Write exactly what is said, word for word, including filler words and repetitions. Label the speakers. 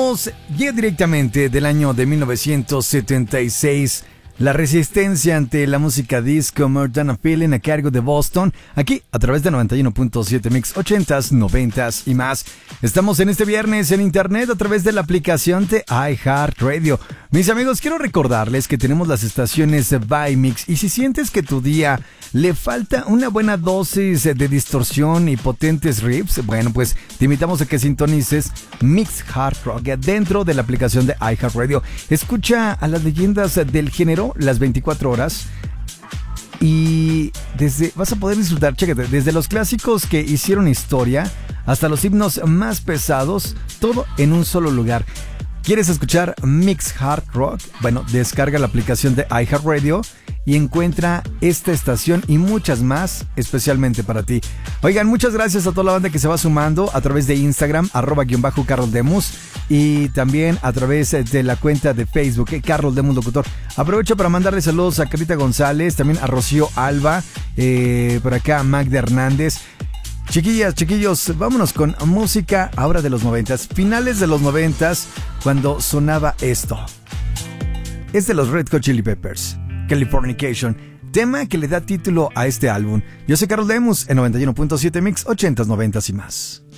Speaker 1: Tenemos ya directamente del año de mil novecientos setenta y seis la resistencia ante la música disco More Than a Feeling a cargo de Boston, aquí a través de noventa y uno punto siete Mix ochentas, noventas y más. Estamos en este viernes en internet a través de la aplicación de iHeartRadio. Mis amigos, quiero recordarles que tenemos las estaciones by Mix y si sientes que tu día le falta una buena dosis de distorsión y potentes riffs, bueno, pues te invitamos a que sintonices Mix Hard Rock dentro de la aplicación de iHeartRadio. Escucha a las leyendas del género las veinticuatro horas y desde vas a poder disfrutar, chécate, desde los clásicos que hicieron historia hasta los himnos más pesados, todo en un solo lugar. ¿Quieres escuchar Mix Hard Rock? Bueno, descarga la aplicación de iHeartRadio y encuentra esta estación y muchas más especialmente para ti. Oigan, muchas gracias a toda la banda que se va sumando a través de Instagram, arroba guión bajo Carol Demus, y también a través de la cuenta de Facebook, eh, Carol Demus Locutor. Aprovecho para mandarle saludos a Carita González, también a Rocío Alba, eh, por acá a Magda Hernández. Chiquillas, chiquillos, vámonos con música ahora de los noventas, finales de los noventas, cuando sonaba esto. Es de los Red Hot Chili Peppers, Californication, tema que le da título a este álbum. Yo soy Carol Demus en noventa y uno punto siete Mix ochentas, noventas y más.